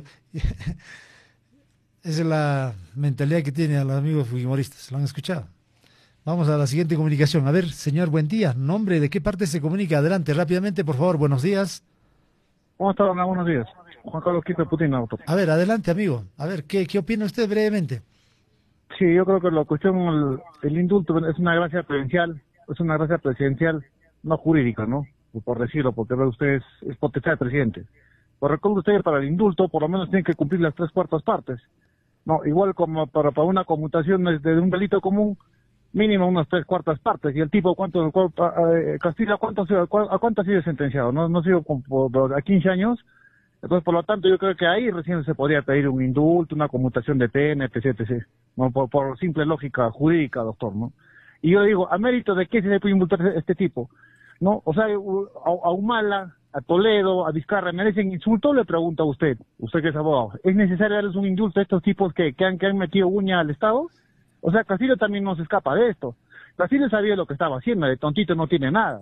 Esa es la mentalidad que tienen a los amigos fujimoristas. ¿Lo han escuchado? Vamos a la siguiente comunicación. A ver, señor, buen día. ¿Nombre de qué parte se comunica? Adelante, rápidamente, por favor. Buenos días. ¿Cómo está, Ana? Buenos días. Juan Carlos Quito de Putin, auto. A ver, adelante, amigo. A ver, ¿qué, qué opina usted brevemente? Sí, yo creo que la cuestión, el, el indulto es una gracia presidencial, es una gracia presidencial no jurídica, ¿no? Por decirlo, porque usted es, es potestad del presidente. Pues recuerde usted, para el indulto, por lo menos tiene que cumplir las tres cuartas partes. No, igual como para, para una conmutación de un delito común, mínimo unas tres cuartas partes. Y el tipo, ¿cuánto, cuánto eh, Castillo, ¿cuánto, a cuánto ha sido sentenciado? No, no ha sido como a quince años. Entonces, por lo tanto, yo creo que ahí recién se podría pedir un indulto, una conmutación de pena, etc, etcétera, ¿no? Por, por simple lógica jurídica, doctor, ¿no? Y yo digo, ¿a mérito de qué se le puede indultar a este tipo? ¿No? O sea, a, a Humala, a Toledo, a Vizcarra, ¿merecen insulto? Le pregunta a usted, usted que es abogado. ¿Es necesario darles un indulto a estos tipos que, que, han, que han metido uña al Estado? O sea, Castillo también no se escapa de esto. Castillo sabía lo que estaba haciendo, de tontito no tiene nada.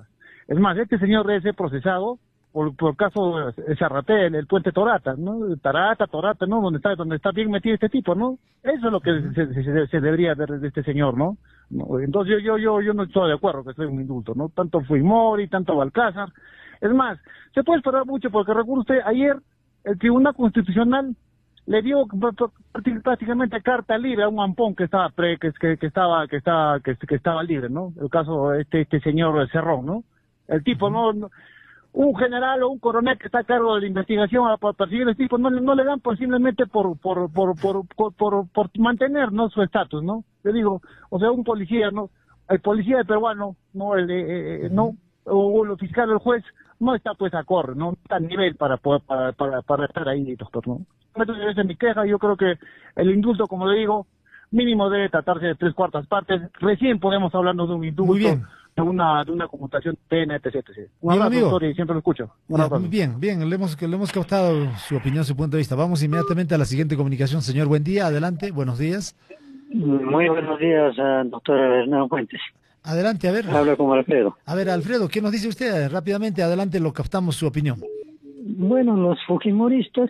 Es más, este señor debe ser procesado por, por caso de Zarratea, el, el puente Torata, ¿no? Tarata, Torata, ¿no? Donde está, donde está bien metido este tipo, ¿no? Eso es lo que uh-huh. se, se, se debería ver de este señor, ¿no? ¿no? Entonces yo, yo, yo, yo no estoy de acuerdo que sea un indulto, ¿no? Tanto Fujimori, tanto Balcázar. Es más, se puede esperar mucho porque recuerda usted, ayer el Tribunal Constitucional le dio prácticamente carta libre a un ampón que estaba pre, que, que, que estaba que estaba que, que estaba libre, ¿no? El caso de este este señor Cerrón, ¿no? El tipo uh-huh. no, no un general o un coronel que está a cargo de la investigación para perseguir a este tipo no, no le dan por simplemente por por por por por, por, por mantener, ¿no? Su estatus, ¿no? Yo digo, o sea, un policía, ¿no? El policía de peruano, no el eh, eh, no o el fiscal o el juez no está pues a correr, no está a nivel para poder para para, para estar ahí, doctor, ¿no? Entonces esa es mi queja. Yo creo que el indulto, como le digo, mínimo debe tratarse de tres cuartas partes. Recién podemos hablarnos de un indulto, de una de una conmutación de pena, etc, etcétera. Un abrazo, doctor, y siempre lo escucho. Ya, bien, bien, le hemos, le hemos captado su opinión, su punto de vista. Vamos inmediatamente a la siguiente comunicación. Señor, buen día, adelante, buenos días. Muy buenos días, doctor Hernán Fuentes. Adelante, a ver. Habla con Alfredo. A ver, Alfredo, ¿qué nos dice usted? Rápidamente, adelante, lo captamos su opinión. Bueno, los fujimoristas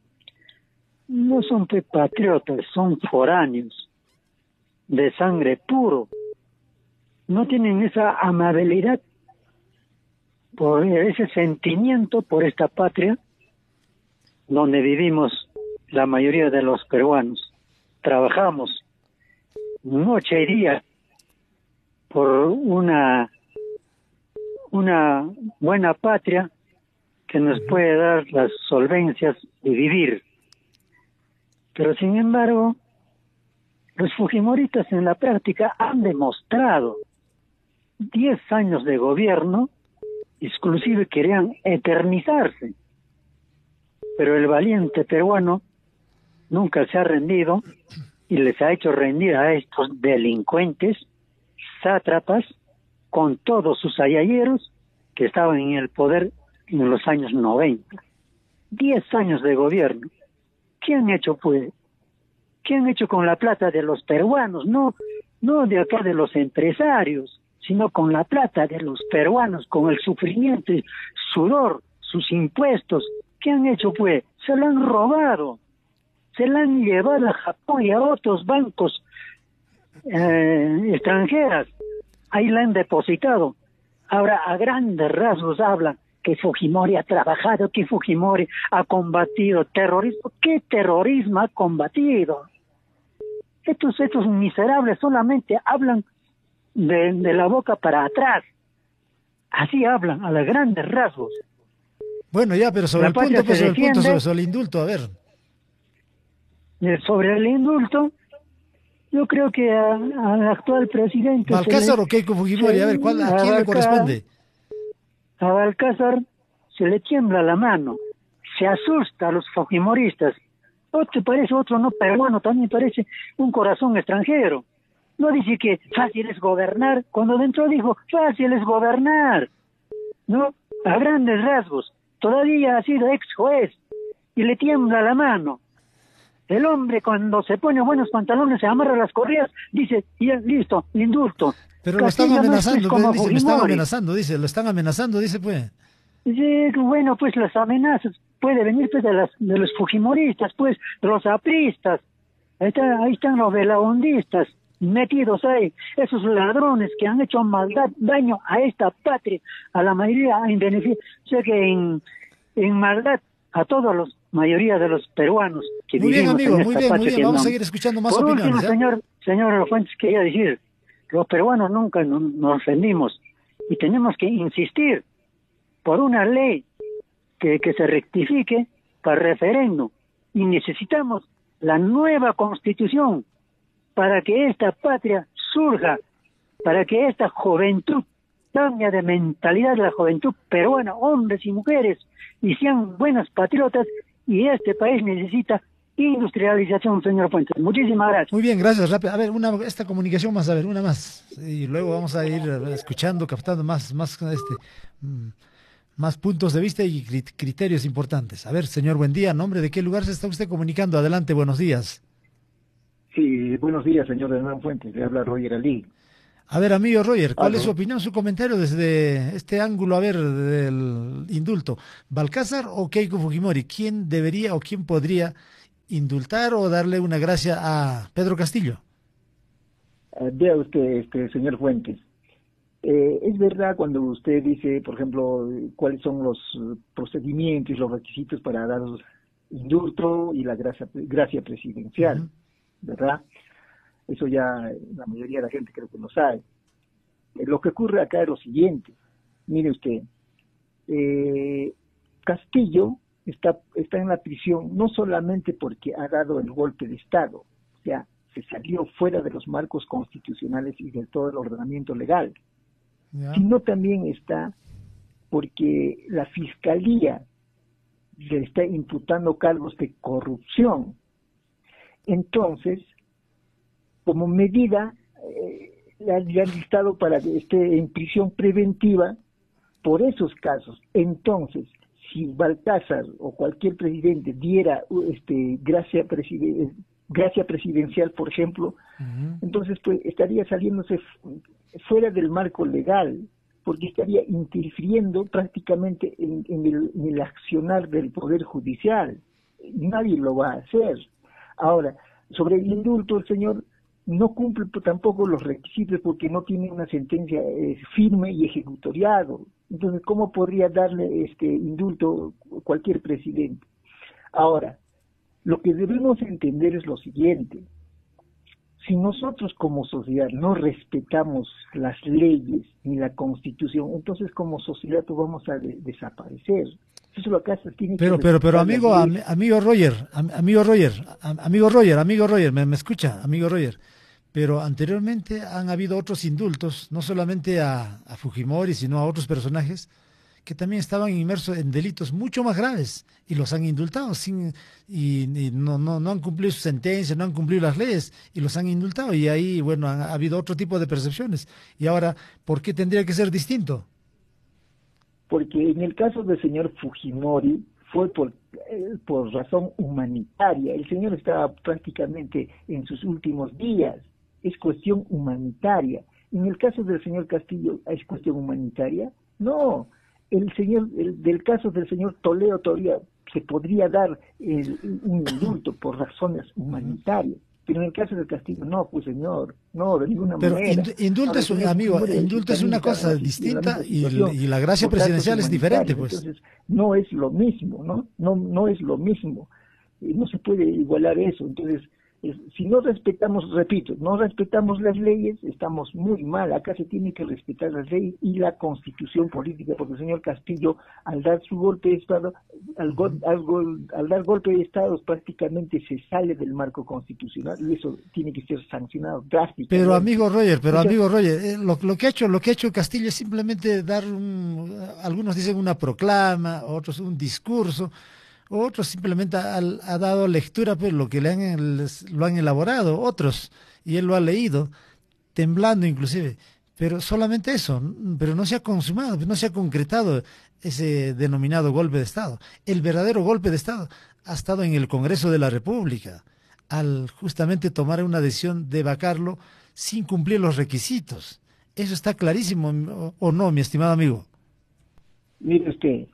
no son patriotas, son foráneos, de sangre puro. No tienen esa amabilidad, por ese sentimiento por esta patria donde vivimos la mayoría de los peruanos. Trabajamos noche y día por una, una buena patria que nos puede dar las solvencias de vivir. Pero sin embargo, los fujimoristas en la práctica han demostrado diez años de gobierno, inclusive querían eternizarse. Pero el valiente peruano nunca se ha rendido y les ha hecho rendir a estos delincuentes, sátrapas, con todos sus ayayeros que estaban en el poder en los años noventa. Diez años de gobierno. ¿Qué han hecho, pues? ¿Qué han hecho con la plata de los peruanos? No, no de acá de los empresarios, sino con la plata de los peruanos, con el sufrimiento, sudor, sus impuestos. ¿Qué han hecho, pues? Se la han robado. Se la han llevado a Japón y a otros bancos eh, extranjeras. Ahí la han depositado. Ahora, a grandes rasgos hablan que Fujimori ha trabajado, que Fujimori ha combatido terrorismo. ¿Qué terrorismo ha combatido? Estos, estos miserables solamente hablan de, de la boca para atrás. Así hablan, a los grandes rasgos. Bueno, ya, pero sobre el punto, pues, sobre el punto, sobre, sobre el indulto, a ver. Sobre el indulto, yo creo que al actual presidente... ¿Balcázar o Keiko Fujimori? A ver, ¿cuál, ¿a quién le corresponde? A Balcázar se le tiembla la mano, se asusta a los fujimoristas. Otro parece otro no peruano, también parece un corazón extranjero. No dice que fácil es gobernar, cuando dentro dijo fácil es gobernar, ¿no? A grandes rasgos. Todavía ha sido ex juez y le tiembla la mano. El hombre cuando se pone buenos pantalones, se amarra las correas, dice, ya, listo, indulto. Pero lo están amenazando, pues, dice, me están amenazando, dice, lo están amenazando, dice, pues. Sí, bueno, pues las amenazas puede venir pues de las de los fujimoristas, pues, de los apristas. Ahí, está, ahí están los velaondistas metidos ahí, esos ladrones que han hecho maldad, daño a esta patria, a la mayoría en beneficio, o sea que en, en maldad a todos los mayoría de los peruanos que muy vivimos bien, amigo, en esta muy bien, patria. Muy bien, vamos no. a seguir escuchando más Por opiniones. Último, ¿eh? señor, señor Fuentes, quería decir, los peruanos nunca nos, nos rendimos y tenemos que insistir por una ley que, que se rectifique para referéndum y necesitamos la nueva constitución para que esta patria surja, para que esta juventud cambie de mentalidad, la juventud peruana, hombres y mujeres, y sean buenas patriotas, y este país necesita industrialización, señor Fuentes. Muchísimas gracias. Muy bien, gracias. Rápido. A ver, una, esta comunicación más, a ver, una más. Y luego vamos a ir escuchando, captando más, más, este, más puntos de vista y criterios importantes. A ver, señor, buen día. ¿Nombre de qué lugar se está usted comunicando? Adelante, buenos días. Sí, buenos días, señor Hernán Fuentes. Le habla Roger Ali. A ver, amigo Roger, ¿cuál es su opinión, su comentario desde este ángulo, a ver, del indulto? ¿Balcázar o Keiko Fujimori? ¿Quién debería o quién podría indultar o darle una gracia a Pedro Castillo? Uh, vea usted, este señor Fuentes, eh, es verdad cuando usted dice, por ejemplo, cuáles son los procedimientos y los requisitos para dar indulto y la gracia, gracia presidencial, uh-huh. ¿verdad? Eso ya la mayoría de la gente creo que lo sabe. Eh, lo que ocurre acá es lo siguiente. Mire usted, eh, Castillo está, está en la prisión no solamente porque ha dado el golpe de Estado, o sea, se salió fuera de los marcos constitucionales y de todo el ordenamiento legal, yeah. sino también está porque la Fiscalía le está imputando cargos de corrupción. Entonces, como medida, eh, le han listado para que esté en prisión preventiva por esos casos. Entonces, si Balcázar o cualquier presidente diera este, gracia, presiden gracia presidencial, por ejemplo, uh-huh. entonces pues estaría saliéndose fuera del marco legal, porque estaría interfiriendo prácticamente en, en, el, en el accionar del Poder Judicial. Nadie lo va a hacer. Ahora, sobre el indulto, el señor no cumple tampoco los requisitos porque no tiene una sentencia eh, firme y ejecutoriado. Entonces, ¿cómo podría darle este indulto cualquier presidente? Ahora, lo que debemos entender es lo siguiente. Si nosotros como sociedad no respetamos las leyes ni la Constitución, entonces como sociedad pues vamos a de desaparecer. Eso lo que hace tiene pero, que pero, pero, amigo, am, amigo Roger, am, amigo Roger, am, amigo Roger, amigo Roger, ¿me, me escucha, amigo Roger? Pero anteriormente han habido otros indultos, no solamente a, a Fujimori, sino a otros personajes que también estaban inmersos en delitos mucho más graves y los han indultado sin y, y no, no, no han cumplido su sentencia, no han cumplido las leyes y los han indultado y ahí, bueno, han, ha habido otro tipo de percepciones. Y ahora, ¿por qué tendría que ser distinto? Porque en el caso del señor Fujimori fue por, eh, por razón humanitaria. El señor estaba prácticamente en sus últimos días. Es cuestión humanitaria. En el caso del señor Castillo, ¿es cuestión humanitaria? No. El señor, el, del caso del señor Toledo todavía se podría dar el, un indulto por razones humanitarias, pero en el caso del Castillo no, pues señor, no, de ninguna pero manera. Pero indulto es, un, amigo, indulto es una cosa distinta y, y la gracia presidencial es diferente, pues. Entonces, no es lo mismo, ¿no? No, no es lo mismo. No se puede igualar eso. Entonces, si no respetamos, repito, no respetamos las leyes, estamos muy mal. Acá se tiene que respetar las leyes y la constitución política, porque el señor Castillo, al dar su golpe de Estado, al, go, al, gol, al dar golpe de Estado, prácticamente se sale del marco constitucional y eso tiene que ser sancionado drásticamente. Pero amigo Roger, pero Muchas... amigo Roger, eh, lo, lo que ha hecho, lo que ha hecho Castillo es simplemente dar un, algunos dicen una proclama, otros un discurso. Otros simplemente ha, ha dado lectura, pues lo que le han, les, lo han elaborado, otros, y él lo ha leído, temblando inclusive, pero solamente eso, pero no se ha consumado, no se ha concretado ese denominado golpe de Estado. El verdadero golpe de Estado ha estado en el Congreso de la República, al justamente tomar una decisión de vacarlo sin cumplir los requisitos. Eso está clarísimo, ¿o no, mi estimado amigo? Mire usted,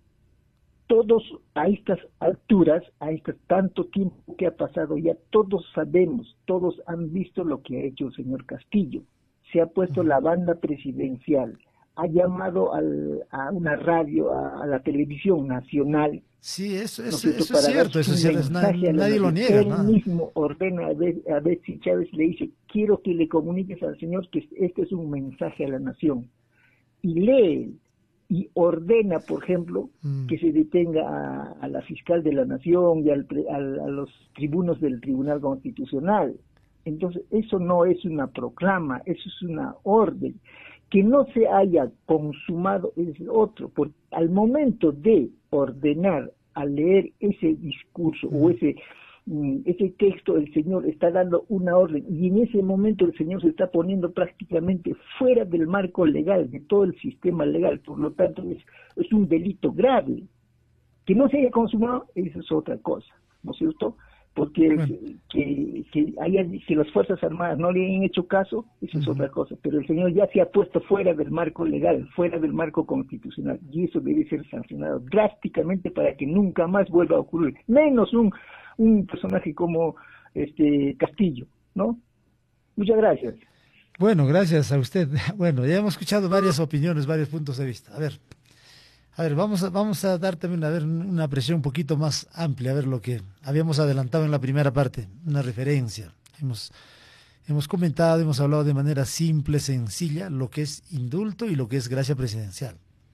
todos a estas alturas, a este tanto tiempo que ha pasado ya, todos sabemos, todos han visto lo que ha hecho el señor Castillo. Se ha puesto la banda presidencial, ha llamado al, a una radio, a, a la televisión nacional. Sí, eso, eso, ¿no? eso es cierto, eso es cierto, nadie, nadie lo niega. Él ¿no? mismo ordena a, Be a Betsy Chávez, le dice, quiero que le comuniques al señor que este es un mensaje a la nación. Y lee y ordena, por ejemplo, mm. que se detenga a, a la fiscal de la Nación y al, al, a los tribunos del Tribunal Constitucional. Entonces, eso no es una proclama, eso es una orden. Que no se haya consumado es otro, porque al momento de ordenar, al leer ese discurso mm. o ese ese texto, el señor está dando una orden y en ese momento el señor se está poniendo prácticamente fuera del marco legal, de todo el sistema legal, por lo tanto es, es un delito grave. Que no se haya consumado, eso es otra cosa, ¿no es cierto? porque bueno. que, que, haya, que las Fuerzas Armadas no le hayan hecho caso, eso uh-huh. es otra cosa, pero el señor ya se ha puesto fuera del marco legal, fuera del marco constitucional, y eso debe ser sancionado drásticamente para que nunca más vuelva a ocurrir, menos un, un personaje como este Castillo, ¿no? Muchas gracias. Bueno, gracias a usted. Bueno, ya hemos escuchado varias opiniones, varios puntos de vista. A ver, a ver, vamos a, vamos a dar también a ver una apreciación un poquito más amplia, a ver lo que habíamos adelantado en la primera parte, una referencia. Hemos, hemos comentado, hemos hablado de manera simple, sencilla, lo que es indulto y lo que es gracia presidencial.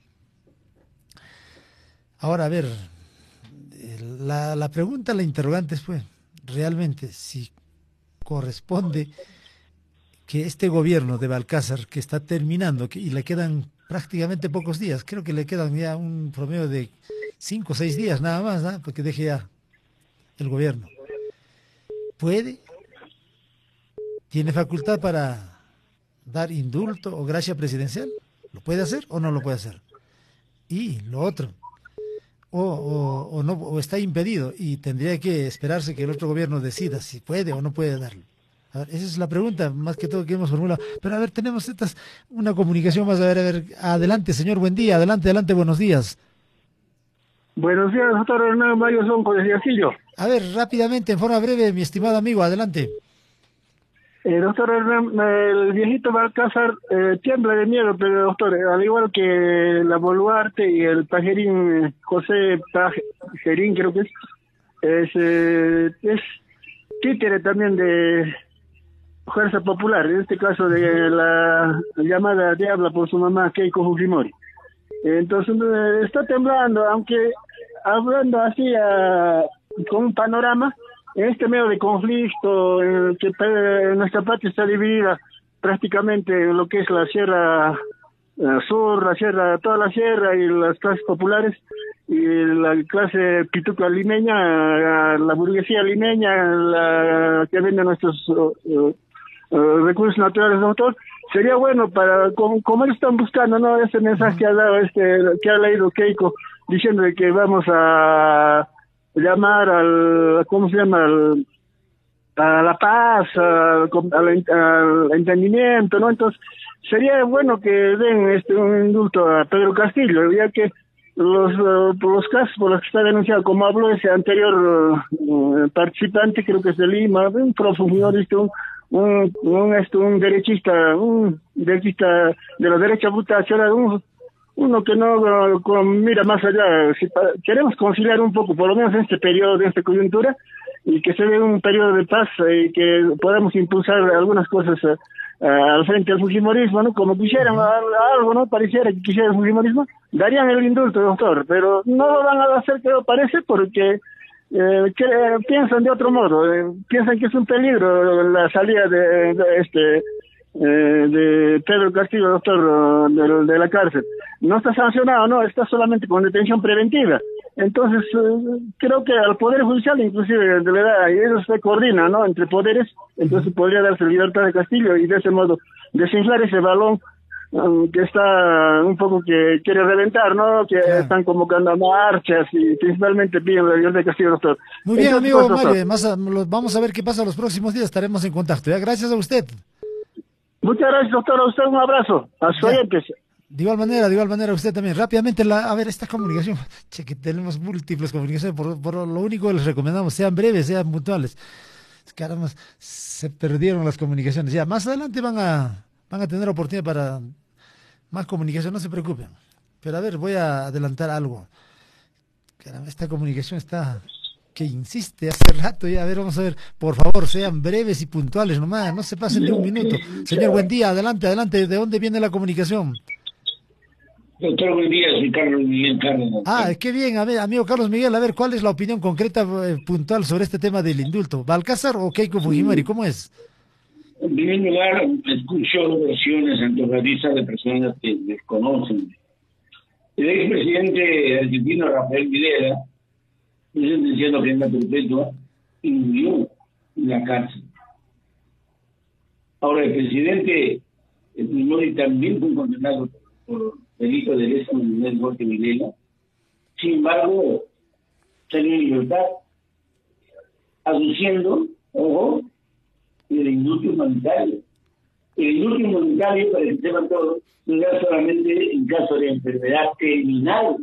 Ahora, a ver, la, la pregunta, la interrogante es, pues, realmente, si corresponde que este gobierno de Balcázar, que está terminando, que, y le quedan prácticamente pocos días, creo que le quedan ya un promedio de cinco o seis días nada más, ¿no? Porque deje ya el gobierno. ¿Puede? ¿Tiene facultad para dar indulto o gracia presidencial? ¿Lo puede hacer o no lo puede hacer? Y lo otro, o, o, o, no, o está impedido y tendría que esperarse que el otro gobierno decida si puede o no puede darlo. A ver, esa es la pregunta, más que todo que hemos formulado. Pero a ver, tenemos estas, una comunicación más. A ver, a ver, adelante, señor, buen día. Adelante, adelante, buenos días. Buenos días, doctor Hernán Mario Sonco, desde Asillo. A ver, rápidamente, en forma breve, mi estimado amigo, adelante. Eh, doctor Hernán, el viejito Balcázar eh, tiembla de miedo, pero doctor, al igual que la Boluarte y el pajerín José Pajerín, creo que es, es, eh, es títere también de Fuerza Popular, en este caso de la llamada diabla por su mamá Keiko Fujimori. Entonces está temblando, aunque hablando así uh, con un panorama, en este medio de conflicto, en el que uh, nuestra patria está dividida prácticamente en lo que es la Sierra uh, Sur, la Sierra, toda la Sierra y las clases populares, y la clase pituca limeña, uh, la burguesía limeña, la que vende nuestros uh, uh, Uh, recursos naturales, doctor, sería bueno para, como, como ellos están buscando, ¿no? Ese mensaje que ha dado este, que ha leído Keiko, diciendo de que vamos a llamar al, ¿cómo se llama? Al, a la paz, al, al, al entendimiento, ¿no? Entonces, sería bueno que den este un indulto a Pedro Castillo, ya que los uh, por los casos por los que está denunciado, como habló ese anterior uh, participante, creo que es de Lima, un profundista, un un un, este, un derechista, un derechista de la derecha bruta, un, uno que no uh, mira más allá. Si pa, queremos conciliar un poco, por lo menos en este periodo, de esta coyuntura, y que se dé un periodo de paz y que podamos impulsar algunas cosas uh, uh, al frente del fujimorismo, ¿no? Como quisieran uh-huh. algo, ¿no? Pareciera que quisiera el fujimorismo, darían el indulto, doctor, pero no lo van a hacer, creo, parece, porque Eh, que eh, piensan de otro modo, eh, piensan que es un peligro la salida de, de este eh, de Pedro Castillo, doctor, de, de la cárcel. No está sancionado, no, está solamente con detención preventiva. Entonces, eh, creo que al Poder Judicial, inclusive de la edad, y eso se coordina, ¿no?, entre poderes, entonces podría darse libertad de Castillo y de ese modo desinflar ese balón que está un poco que quiere reventar, ¿no? Que claro. Están convocando a marchas y principalmente piden la libertad de Castillo, doctor. Muy bien, Entonces, amigo Mario, además vamos a ver qué pasa los próximos días, estaremos en contacto. ¿Ya? Gracias a usted. Muchas gracias, doctor, a usted un abrazo, a sus oyentes. De igual manera, de igual manera usted también. Rápidamente, la, a ver, esta comunicación, che, que tenemos múltiples comunicaciones, por, por lo único que les recomendamos, sean breves, sean puntuales. Caramba, se perdieron las comunicaciones. Ya, más adelante van a, van a tener oportunidad para más comunicación, no se preocupen. Pero a ver, voy a adelantar algo. Caramba, esta comunicación está que insiste hace rato ya. A ver, vamos a ver. Por favor, sean breves y puntuales nomás, no se pasen de un minuto. Señor, buen día, adelante, adelante. ¿De dónde viene la comunicación? Doctor, buen día, soy Carlos Miguel Carlos. Ah, qué bien, a ver, amigo Carlos Miguel, a ver, ¿cuál es la opinión concreta, eh, puntual sobre este tema del indulto? ¿Balcázar o Keiko Fujimori? ¿Cómo es? En primer lugar, escucho versiones antojadizas de personas que desconocen. El expresidente argentino Rafael Videla, sentenciado a pena perpetua, y murió en la cárcel. Ahora, el presidente Fujimori también fue condenado por delito de lesa humanidad igual que Videla. Sin embargo, salió en libertad. aduciendo, ojo, el indulto humanitario. El indulto humanitario, para que sepan todos, no era solamente en caso de enfermedad terminal.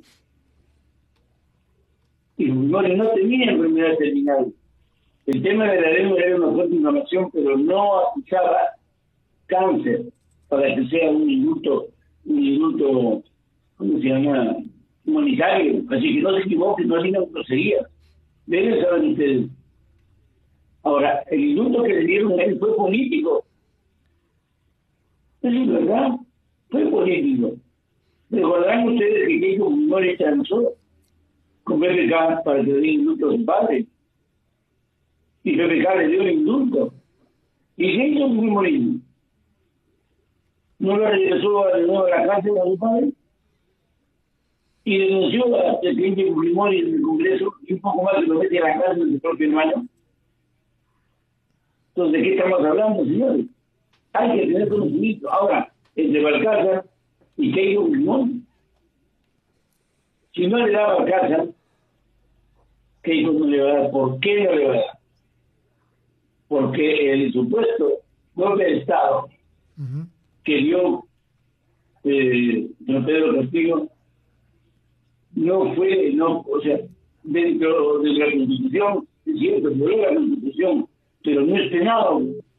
Y Fujimori no tenía enfermedad terminal. El tema de la lengua era una fuerte inflamación, pero no acusaba cáncer para que sea un indulto, un indulto, ¿cómo se llama? Humanitario. Así que no se equivoquen, no digan groserías. Deben saber ustedes. Ahora, el indulto que le dieron a él fue político. Eso es verdad, fue político. Recordarán ustedes que Keiko Fujimori transó con P P K para que le diera indulto a su padre. Y P P K le dio el indulto. ¿Y qué hizo Fujimori? ¿No lo regresó de nuevo a la cárcel a su padre? Y denunció al presidente Fujimori en el Congreso y un poco más que lo mete a la cárcel de su propio hermano. Entonces, ¿de qué estamos hablando, señores? Hay que tener conocimiento. Ahora, entre Balcázar y Keiko Fujimori, si no le da a Balcázar, Keiko no le va a dar. ¿Por qué no le va a dar? Porque el supuesto golpe de Estado uh-huh. que dio eh, don Pedro Castillo no fue, no, o sea, dentro de la Constitución, es cierto, violó la Constitución, pero no es penado.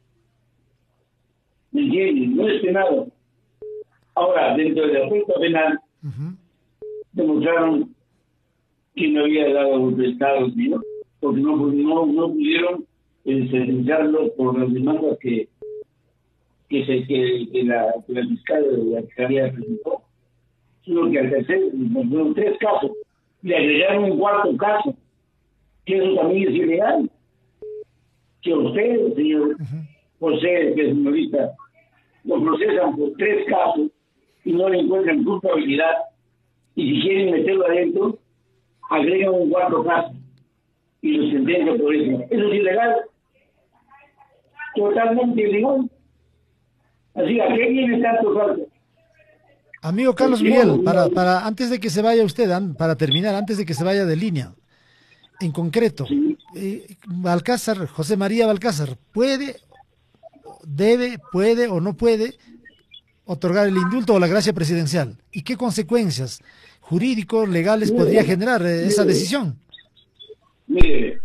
¿Me entienden? No es penado. Ahora, dentro del aspecto penal, uh-huh. demostraron que no había dado golpe de Estado, ¿no? Porque no, no, no pudieron eh, sentenciarlo por las demandas que que, se, que, que, la, que la fiscal de la fiscalía presentó. Sino que al tercer, fueron tres casos, le agregaron un cuarto caso, que eso también es ilegal. Que usted, señor uh-huh. José, que es señorita, lo procesan por tres casos y no le encuentran culpabilidad, y si quieren meterlo adentro, agregan un cuarto caso y lo sentencian por eso. Eso es ilegal. Totalmente ilegal. Así, ¿a qué viene tanto falta? Amigo Carlos Miguel, para, para antes de que se vaya usted, para terminar, antes de que se vaya de línea, en concreto, sí. eh, Balcázar, José María Balcázar, ¿puede, debe, puede o no puede otorgar el indulto o la gracia presidencial? ¿Y qué consecuencias jurídicos, legales mire, podría generar eh, mire, esa decisión? Mire,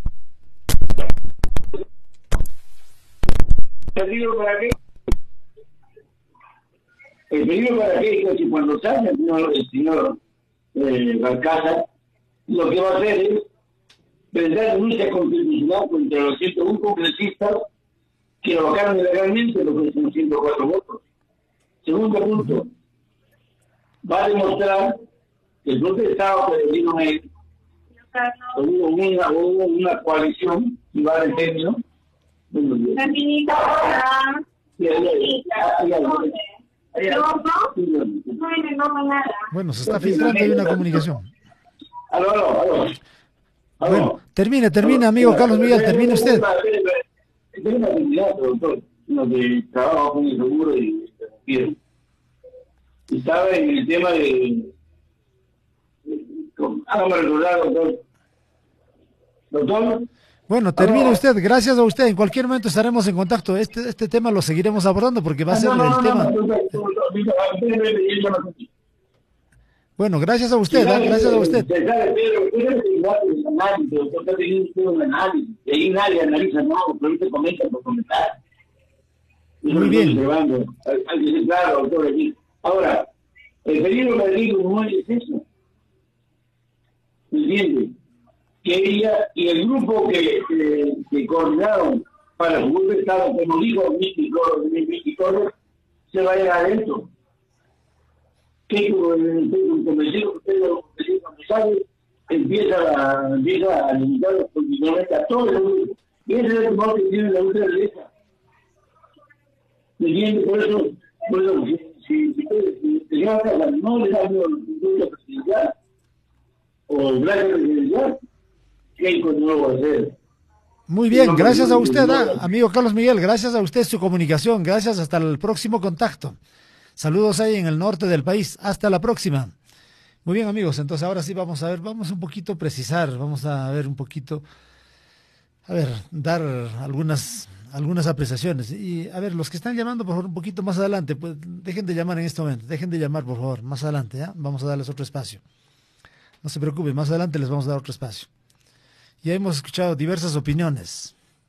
¿perdido para qué? El peligro para qué es que cuando salga el señor, el señor eh, Balcázar, lo que va a hacer es presentar denuncia constitucional contra los ciento uno congresistas que lo vacaron ilegalmente, lo que son ciento cuatro votos. Segundo punto, va a demostrar que el golpe de Estado que le dieron a él, hubo una, hubo una coalición, y va al término. Bueno, Bueno, se está filtrando ahí una comunicación. Aló, aló, aló. Bueno, termine, termine, amigo Carlos Miguel, termine usted. Tengo una actividad, doctor, lo que trabajo con el seguro y estaba en el tema de... Hágame recordar, doctor. Doctor. Bueno, termine usted, gracias a usted. En cualquier momento estaremos en contacto. Este este tema lo seguiremos abordando porque va a ser el tema. Bueno, gracias a usted, ¿eh? Gracias a usted. Muy bien. Ahora, el peligro que digo no es eso. ¿Me entiendes? Que ella y el grupo que, que, que coordinaron para el golpe de Estado, como dijo Miki Torres, se vayan adentro. Que convencido que usted lo sabe, empieza a, empieza a limitar continuamente a todo el grupo. Y ese es el temor que tiene la ultraderecha. ¿Me entiendes? Por eso, por eso si, si, si, si, si no le dan la presidencial o gracias presidencial, Keiko no lo va a hacer. Muy bien, gracias a usted, ¿eh? Amigo Carlos Miguel, gracias a usted su comunicación, gracias, hasta el próximo contacto. Saludos ahí en el norte del país, hasta la próxima. Muy bien, amigos, entonces ahora sí vamos a ver, vamos un poquito a precisar, vamos a ver un poquito a ver, dar algunas, algunas apreciaciones. Y, a ver, los que están llamando, por favor, un poquito más adelante, pues dejen de llamar en este momento, dejen de llamar, por favor, más adelante, ¿ya? Vamos a darles otro espacio. No se preocupen, más adelante les vamos a dar otro espacio. Ya hemos escuchado diversas opiniones.